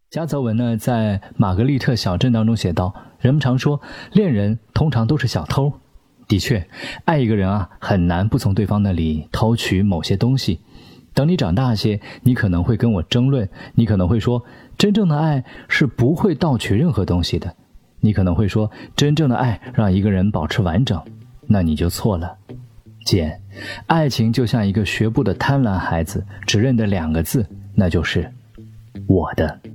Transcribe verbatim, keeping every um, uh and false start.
加泽文呢，在玛格丽特小镇当中写道，人们常说恋人通常都是小偷。的确，爱一个人啊，很难不从对方那里偷取某些东西。等你长大些，你可能会跟我争论，你可能会说，真正的爱是不会盗取任何东西的。你可能会说，真正的爱让一个人保持完整。那你就错了。简，爱情就像一个学步的贪婪孩子，只认得两个字，那就是我的。